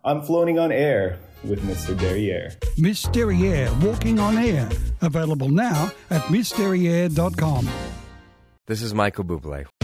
I'm floating on air with Mr. Derriere. Miss Derriere, Walking on Air. Availavailable now at MissDerriere.com. This is Michael Bublé.